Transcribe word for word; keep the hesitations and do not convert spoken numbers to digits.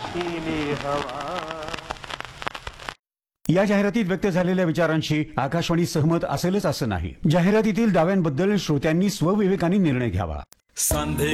नशिली हवा. या जाहिरातीत व्यक्त झालेल्या विचारांशी आकाशवाणी सहमत असेलच असं नाही. जाहिरातीतील दाव्यांबद्दल श्रोत्यांनी स्वविवेकाने निर्णय घ्यावा. सांधे